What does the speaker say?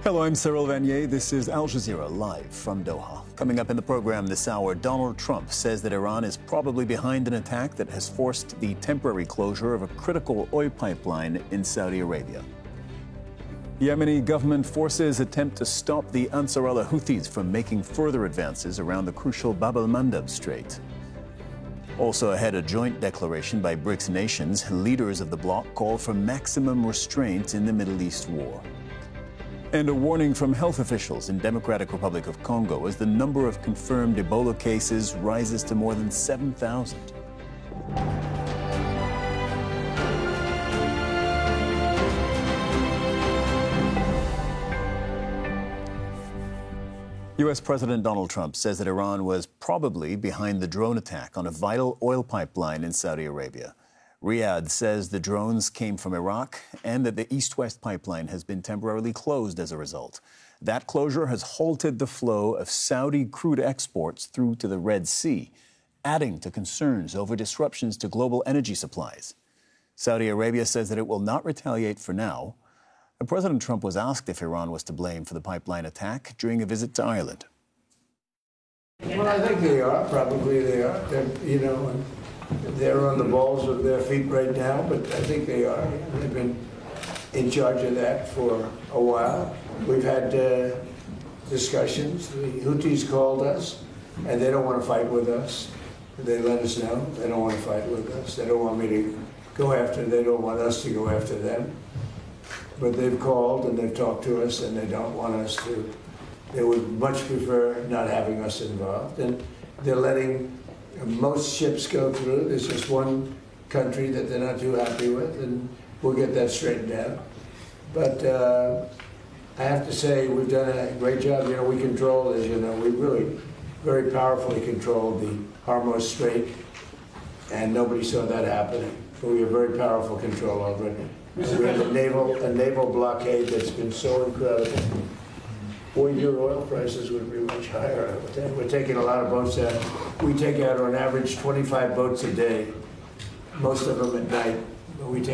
Hello, I'm Cyril Vanier. This is Al Jazeera live from Doha. Coming up in the program this hour, Donald Trump says that Iran is probably behind an attack that has forced the temporary closure of a critical oil pipeline in Saudi Arabia. Yemeni government forces attempt to stop the Ansar Allah Houthis from making further advances around the crucial Bab el-Mandeb Strait. Also ahead, a joint declaration by BRICS nations. Leaders of the bloc call for maximum restraint in the Middle East war. And a warning from health officials in Democratic Republic of Congo as the number of confirmed Ebola cases rises to more than 7,000. U.S. President Donald Trump says that Iran was probably behind the drone attack on a vital oil pipeline in Saudi Arabia. Riyadh says the drones came from Iraq and that the East-West pipeline has been temporarily closed as a result. That closure has halted the flow of Saudi crude exports through to the Red Sea, adding to concerns over disruptions to global energy supplies. Saudi Arabia says that it will not retaliate for now. President Trump was asked if Iran was to blame for the pipeline attack during a visit to Ireland. Well, I think they are. Probably they are. They're on the balls of their feet right now, but I think they are. They've been in charge of that for a while. We've had discussions. The Houthis called us, and they don't want to fight with us. They let us know they don't want to fight with us. They don't want me to go after. They don't want us to go after them. But they've called and they've talked to us, and they don't want us to. They would much prefer not having us involved. And they're letting most ships go through. There's just one country that they're not too happy with, and we'll get that straightened out. But I have to say, we've done a great job. You know, we control, as you know, we really very powerfully controlled the Hormuz Strait, and nobody saw that happening. But we have very powerful control over it. We have a naval blockade that's been so incredible. Boy, your oil prices would be much higher. We're taking a lot of boats out. We take out on average 25 boats a day, most of them at night. But we take